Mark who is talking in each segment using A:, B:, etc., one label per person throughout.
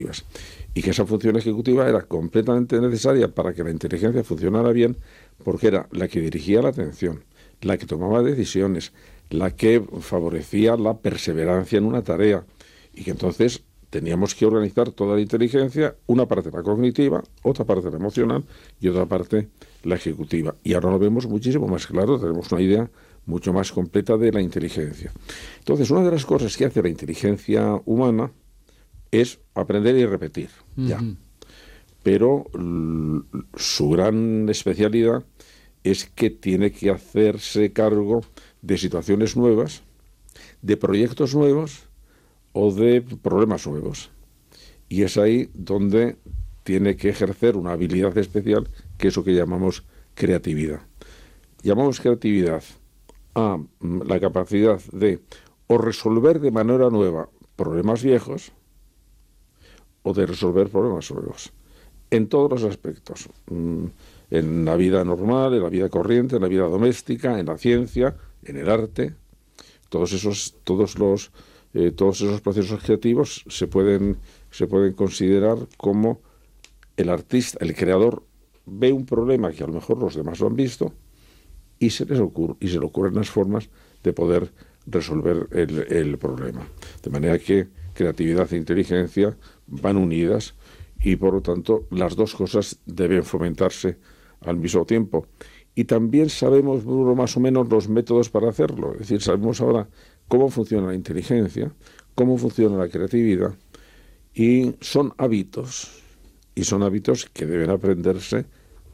A: y que esa función ejecutiva era completamente necesaria para que la inteligencia funcionara bien, porque era la que dirigía la atención, la que tomaba decisiones, la que favorecía la perseverancia en una tarea, y que entonces teníamos que organizar toda la inteligencia, una parte la cognitiva, otra parte la emocional y otra parte la ejecutiva. Y ahora lo vemos muchísimo más claro, tenemos una idea mucho más completa de la inteligencia. Entonces, una de las cosas que hace la inteligencia humana es aprender y repetir, ya. Pero su gran especialidad es que tiene que hacerse cargo de situaciones nuevas, de proyectos nuevos o de problemas nuevos. Y es ahí donde tiene que ejercer una habilidad especial, que es lo que llamamos creatividad. Llamamos creatividad a la capacidad de o resolver de manera nueva problemas viejos o de resolver problemas nuevos, en todos los aspectos, en la vida normal, en la vida corriente, en la vida doméstica, en la ciencia, en el arte. Todos esos procesos creativos se pueden considerar como el artista, el creador, ve un problema que a lo mejor los demás lo han visto y se le ocurren las formas de poder resolver el problema. De manera que creatividad e inteligencia van unidas y, por lo tanto, las dos cosas deben fomentarse al mismo tiempo. Y también sabemos, Bruno, más o menos los métodos para hacerlo. Es decir, sabemos ahora cómo funciona la inteligencia, cómo funciona la creatividad, y son hábitos que deben aprenderse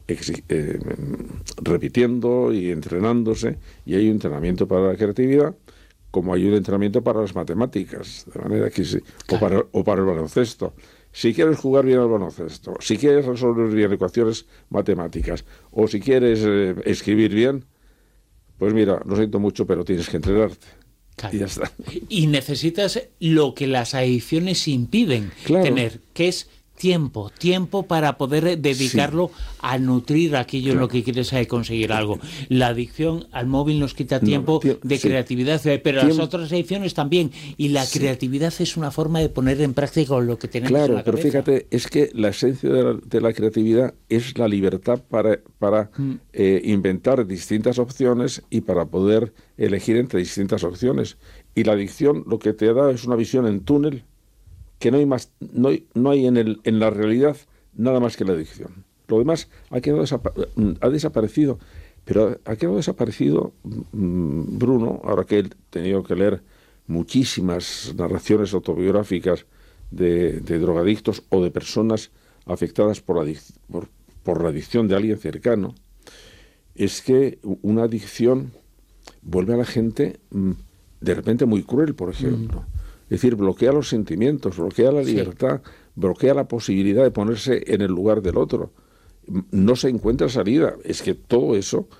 A: repitiendo y entrenándose, y hay un entrenamiento para la creatividad como hay un entrenamiento para las matemáticas, de manera que o para el baloncesto. Si quieres jugar bien al baloncesto, si quieres resolver bien ecuaciones matemáticas, o si quieres escribir bien, pues mira, lo siento mucho, pero tienes que entrenarte. Claro. Y ya está.
B: Y necesitas lo que las adicciones impiden tener, que es tiempo para poder dedicarlo a nutrir aquello en lo que quieres conseguir algo. La adicción al móvil nos quita tiempo de creatividad, pero las otras adicciones también. Y la creatividad es una forma de poner en práctica lo que tenemos en la cabeza.
A: Pero fíjate, es que la esencia de la creatividad es la libertad para inventar distintas opciones y para poder elegir entre distintas opciones. Y la adicción lo que te da es una visión en túnel, que no hay en la realidad nada más que la adicción. Lo demás ha desaparecido, pero ha quedado desaparecido, Bruno, ahora que he tenido que leer muchísimas narraciones autobiográficas de drogadictos o de personas afectadas por la adicción de alguien cercano, es que una adicción vuelve a la gente de repente muy cruel, por ejemplo. Es decir, bloquea los sentimientos, bloquea la libertad, bloquea la posibilidad de ponerse en el lugar del otro. No se encuentra salida. Es que todo eso,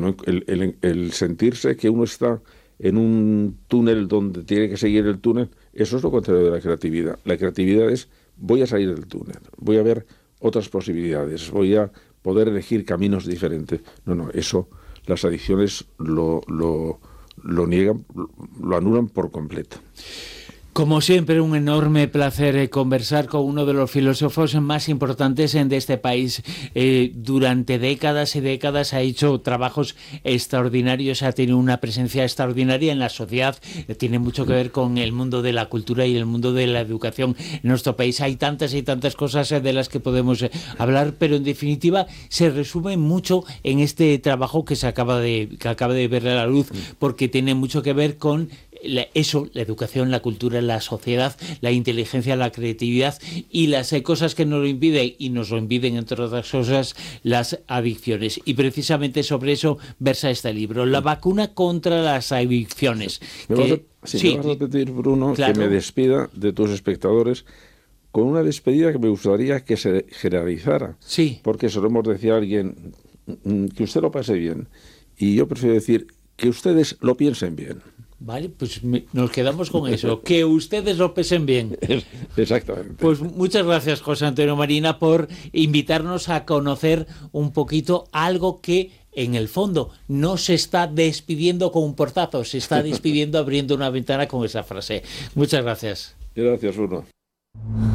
A: el sentirse que uno está en un túnel donde tiene que seguir el túnel, eso es lo contrario de la creatividad. La creatividad es, voy a salir del túnel, voy a ver otras posibilidades, voy a poder elegir caminos diferentes. No, eso las adicciones lo niegan, lo anulan por completo.
B: Como siempre, un enorme placer conversar con uno de los filósofos más importantes de este país. Durante décadas y décadas ha hecho trabajos extraordinarios, ha tenido una presencia extraordinaria en la sociedad, tiene mucho que ver con el mundo de la cultura y el mundo de la educación en nuestro país. Hay tantas y tantas cosas de las que podemos hablar, pero en definitiva se resume mucho en este trabajo que acaba de ver a la luz, porque tiene mucho que ver con la educación, la cultura, la sociedad, la inteligencia, la creatividad y las cosas que nos lo impiden, y nos lo impiden, entre otras cosas, las adicciones. Y precisamente sobre eso versa este libro, La vacuna contra las adicciones.
A: Me vas a repetir, Bruno, claro, que me despida de tus espectadores con una despedida que me gustaría que se generalizara.
B: Sí.
A: Porque solemos decir a alguien que usted lo pase bien. Y yo prefiero decir que ustedes lo piensen bien.
B: Vale, pues nos quedamos con eso, que ustedes lo pesen bien.
A: Exactamente.
B: Pues muchas gracias, José Antonio Marina, por invitarnos a conocer un poquito algo que, en el fondo, no se está despidiendo con un portazo, se está despidiendo abriendo una ventana con esa frase. Muchas gracias.
A: Gracias, Bruno.